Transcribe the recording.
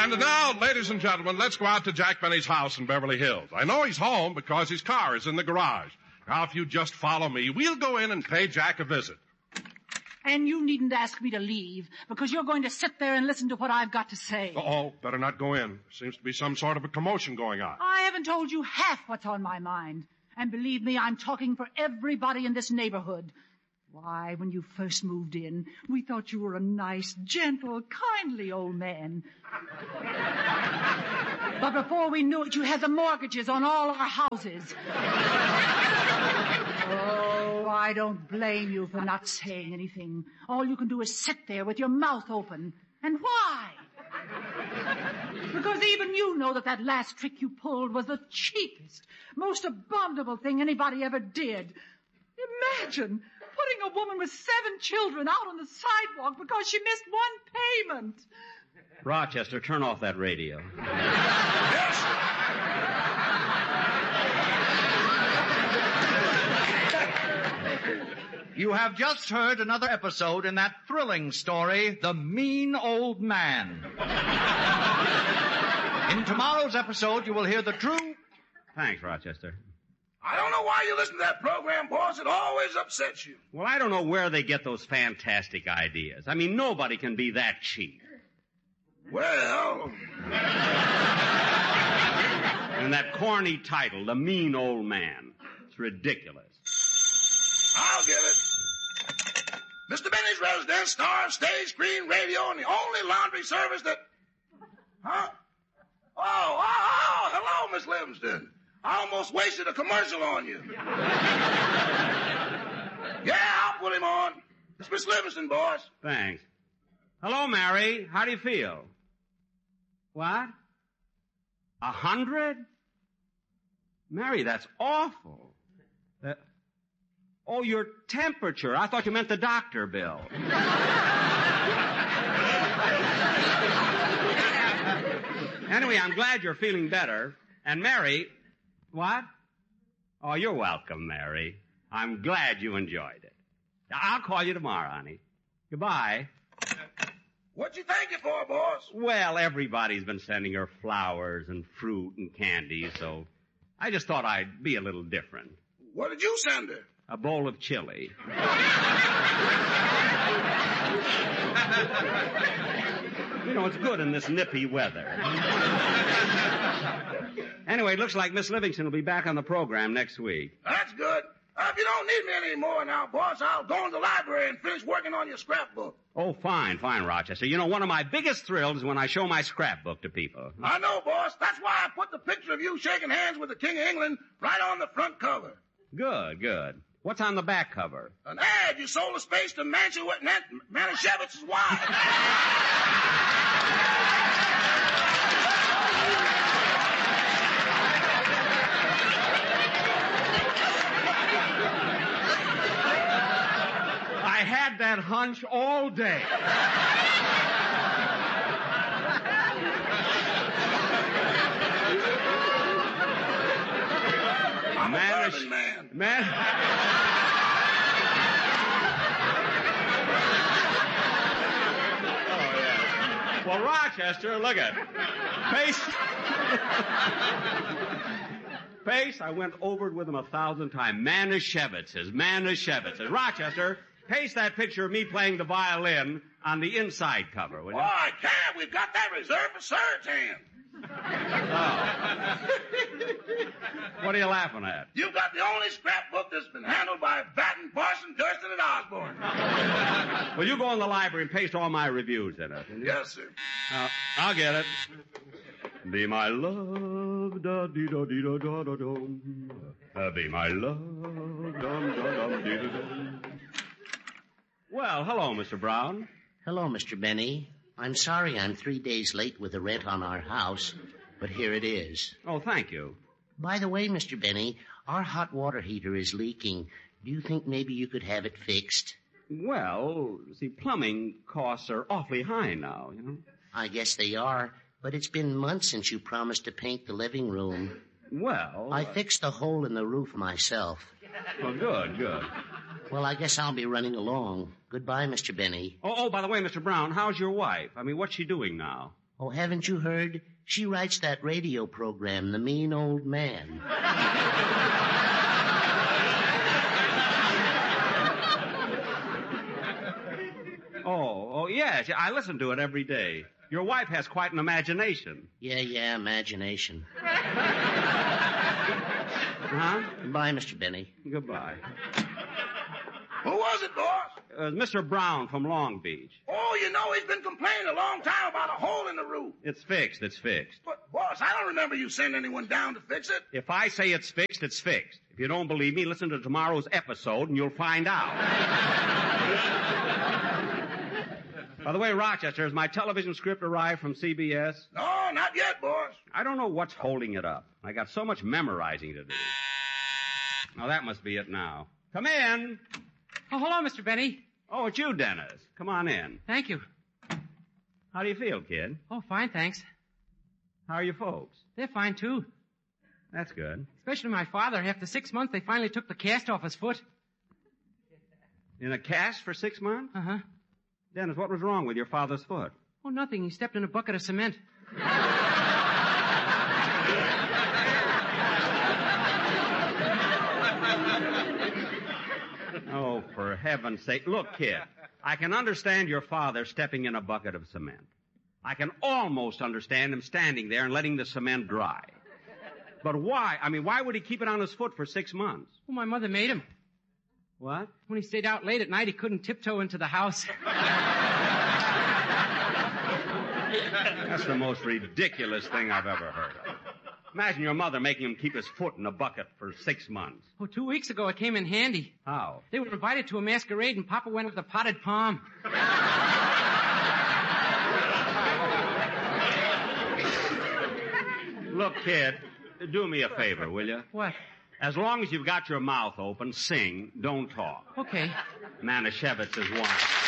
And now, ladies and gentlemen, let's go out to Jack Benny's house in Beverly Hills. I know he's home because his car is in the garage. Now, if you just follow me, we'll go in and pay Jack a visit. And you needn't ask me to leave, because you're going to sit there and listen to what I've got to say. Uh-oh, better not go in. Seems to be some sort of a commotion going on. I haven't told you half what's on my mind. And believe me, I'm talking for everybody in this neighborhood. Why, when you first moved in, we thought you were a nice, gentle, kindly old man. But before we knew it, you had the mortgages on all our houses. Oh, I don't blame you for not saying anything. All you can do is sit there with your mouth open. And why? Because even you know that last trick you pulled was the cheapest, most abominable thing anybody ever did. Imagine putting a woman with 7 children out on the sidewalk because she missed one payment. Rochester, turn off that radio. Yes. You have just heard another episode in that thrilling story, The Mean Old Man. In tomorrow's episode, you will hear the true... Thanks, Rochester. I don't know why you listen to that program, boss. It always upsets you. Well, I don't know where they get those fantastic ideas. I mean, nobody can be that cheap. Well... And that corny title, The Mean Old Man. It's ridiculous. I'll get it. Mr. Benny's residence, star of stage, screen, radio, and the only laundry service that... Huh? Oh, hello, Miss Livingston. I almost wasted a commercial on you. Yeah, I'll put him on. It's Miss Livingston, boss. Thanks. Hello, Mary. How do you feel? What? 100? Mary, that's awful. Oh, your temperature. I thought you meant the doctor bill. Anyway, I'm glad you're feeling better. And Mary... What? Oh, you're welcome, Mary. I'm glad you enjoyed it. I'll call you tomorrow, honey. Goodbye. What you thank you for, boss? Well, everybody's been sending her flowers and fruit and candy, so I just thought I'd be a little different. What did you send her? A bowl of chili. You know, it's good in this nippy weather. Anyway, it looks like Miss Livingston will be back on the program next week. That's good. If you don't need me anymore now, boss, I'll go in the library and finish working on your scrapbook. Oh, fine, Rochester. You know, one of my biggest thrills is when I show my scrapbook to people. I know, boss. That's why I put the picture of you shaking hands with the King of England right on the front cover. Good. What's on the back cover? An ad. You sold a space to Manischewitz's wife. I had that hunch all day. I'm a bourbon man. Oh, yeah. Well, Rochester, look at Pace, I went over it with him 1,000 times. Manischewitz's. Rochester, paste that picture of me playing the violin on the inside cover, will you? Oh, I can't. We've got that reserved for Serge's hand. Oh. What are you laughing at? You've got the only scrapbook that's been handled by Batten, Parson, Durston, and Osborne. Well, you go in the library and paste all my reviews in it. Yes, sir. I'll get it. Be my love, da dee da dee da da da dum. Be my love, dum dum dum dee da dum. Well, hello, Mr. Brown. Hello, Mr. Benny. I'm sorry I'm 3 days late with the rent on our house, but here it is. Oh, thank you. By the way, Mr. Benny, our hot water heater is leaking. Do you think maybe you could have it fixed? Well, see, plumbing costs are awfully high now, you know. I guess they are, but it's been months since you promised to paint the living room. Well... I fixed a hole in the roof myself. Well, good. Well, I guess I'll be running along. Goodbye, Mr. Benny. Oh, by the way, Mr. Brown, how's your wife? I mean, what's she doing now? Oh, haven't you heard? She writes that radio program, The Mean Old Man. Oh, yes. I listen to it every day. Your wife has quite an imagination. Yeah, imagination. Huh? Goodbye, Mr. Benny. Goodbye. Who was it, boss? Mr. Brown from Long Beach. Oh, you know, he's been complaining a long time about a hole in the roof. It's fixed. But, boss, I don't remember you sending anyone down to fix it. If I say it's fixed, it's fixed. If you don't believe me, listen to tomorrow's episode and you'll find out. By the way, Rochester, has my television script arrived from CBS? No, not yet, boss. I don't know what's holding it up. I got so much memorizing to do. Now, that must be it now. Come in. Oh, hello, Mr. Benny. Oh, it's you, Dennis. Come on in. Thank you. How do you feel, kid? Oh, fine, thanks. How are your folks? They're fine, too. That's good. Especially my father. After 6 months, they finally took the cast off his foot. In a cast for 6 months? Uh-huh. Dennis, what was wrong with your father's foot? Oh, nothing. He stepped in a bucket of cement. Oh, for heaven's sake. Look, kid, I can understand your father stepping in a bucket of cement. I can almost understand him standing there and letting the cement dry. But why? I mean, why would he keep it on his foot for 6 months? Well, my mother made him. What? When he stayed out late at night, he couldn't tiptoe into the house. That's the most ridiculous thing I've ever heard of. Imagine your mother making him keep his foot in a bucket for 6 months. Oh, 2 weeks ago, it came in handy. How? They were invited to a masquerade, and Papa went with a potted palm. Look, kid, do me a favor, will you? What? As long as you've got your mouth open, sing, don't talk. Okay. Manischewitz is one.